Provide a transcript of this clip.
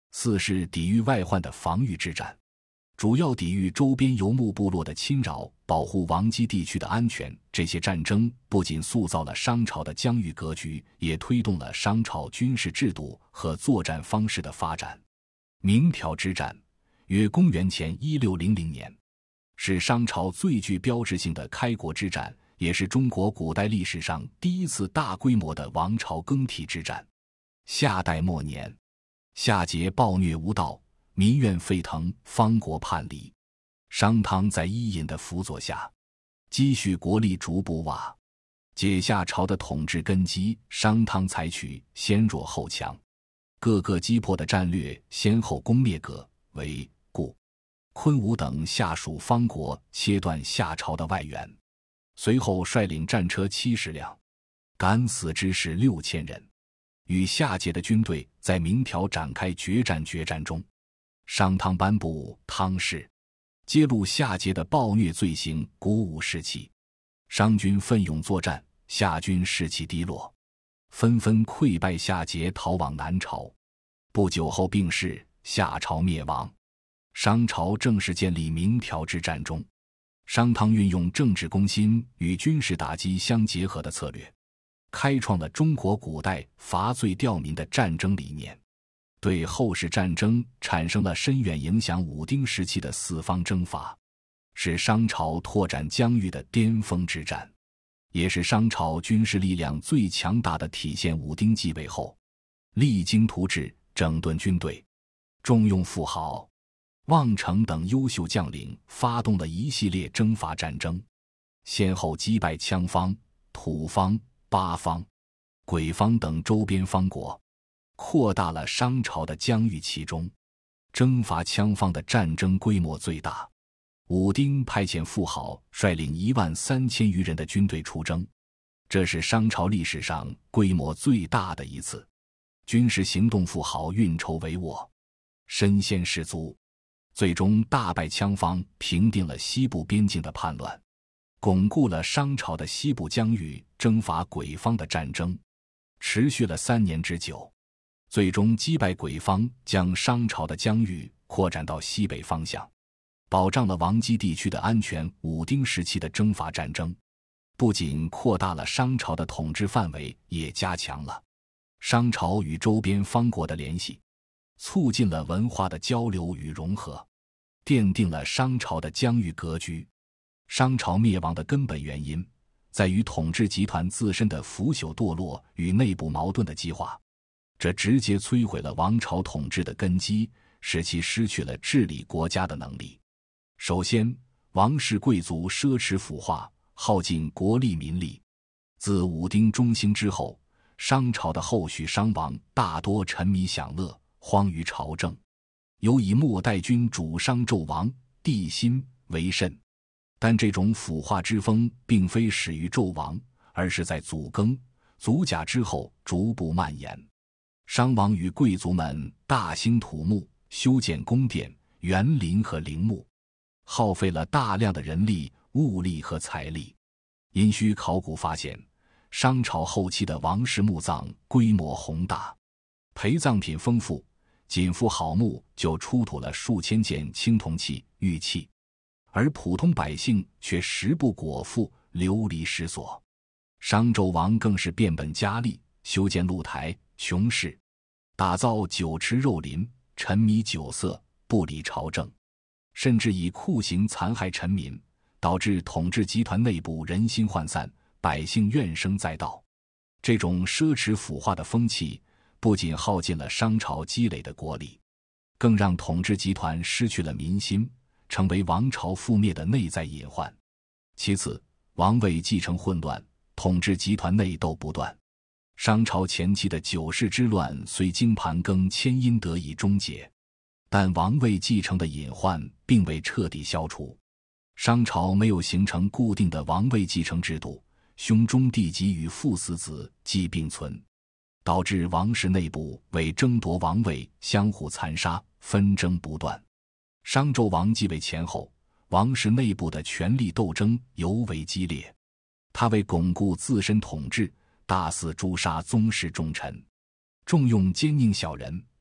四是抵御外患的防御之战，主要抵御周边游牧部落的侵扰，保护王畿地区的安全。这些战争不仅塑造了商朝的疆域格局，也推动了商朝军事制度和作战方式的发展。鸣条之战，约公元前1600年，是商朝最具标志性的开国之战，也是中国古代历史上第一次大规模的王朝更替之战。夏代末年，夏桀暴虐无道，民怨沸腾，方国叛离。商汤在伊尹的辅佐下，积蓄国力逐步瓦解夏朝的统治根基。商汤采取先弱后强、各个击破的战略，先后攻灭葛、韦、顾、昆吾等下属方国，切断夏朝的外援。随后率领战车70辆，敢死之士6000人，与夏桀的军队在鸣条展开决战。决战中，商汤颁布汤誓，揭露夏桀的暴虐罪行，鼓舞士气。商军奋勇作战，夏军士气低落，纷纷溃败夏桀，逃往南朝。不久后病逝，夏朝灭亡。商朝正式建立。鸣条之战中，商汤运用政治攻心与军事打击相结合的策略，开创了中国古代伐罪吊民的战争理念，对后世战争产生了深远影响。武丁时期的四方征伐，是商朝拓展疆域的巅峰之战，也是商朝军事力量最强大的体现。武丁继位后，励精图治，整顿军队，重用富豪、望成等优秀将领，发动了一系列征伐战争，先后击败羌方、土方、八方、鬼方等周边方国，扩大了商朝的疆域。其中，征伐羌方的战争规模最大。武丁派遣富豪率领13000余人的军队出征，这是商朝历史上规模最大的一次军事行动。富豪运筹帷幄，身先士卒，最终大败羌方，平定了西部边境的叛乱，巩固了商朝的西部疆域。征伐鬼方的战争持续了3年之久，最终击败鬼方，将商朝的疆域扩展到西北方向，保障了王畿地区的安全。武丁时期的征伐战争不仅扩大了商朝的统治范围，也加强了商朝与周边方国的联系，促进了文化的交流与融合，奠定了商朝的疆域格局。商朝灭亡的根本原因在于统治集团自身的腐朽堕落与内部矛盾的激化，这直接摧毁了王朝统治的根基，使其失去了治理国家的能力。首先，王室贵族奢侈腐化，耗尽国力民力。自武丁中兴之后，商朝的后续商王大多沉迷享乐，荒于朝政，尤以末代君主商纣王帝辛为甚。但这种腐化之风并非始于纣王，而是在祖庚、祖甲之后逐步蔓延。商王与贵族们大兴土木，修建宫殿、园林和陵墓，耗费了大量的人力、物力和财力。殷墟考古发现，商朝后期的王室墓葬规模宏大，陪葬品丰富，仅附好墓就出土了数千件青铜器、玉器，而普通百姓却食不果腹，流离失所。商纣王更是变本加厉，修建露台、琼室，打造酒池肉林，沉迷酒色，不理朝政，甚至以酷刑残害臣民，导致统治集团内部人心涣散，百姓怨声载道。这种奢侈腐化的风气不仅耗尽了商朝积累的国力，更让统治集团失去了民心，成为王朝覆灭的内在隐患。其次，王位继承混乱，统治集团内斗不断。商朝前期的九世之乱虽经盘庚迁殷得以终结，但王位继承的隐患并未彻底消除。商朝没有形成固定的王位继承制度，兄终弟及与父死子继并存，导致王室内部为争夺王位相互残杀，纷争不断。商纣王继位前后，王室内部的权力斗争尤为激烈，他为巩固自身统治，大肆诛杀宗室重臣，重用奸佞小人，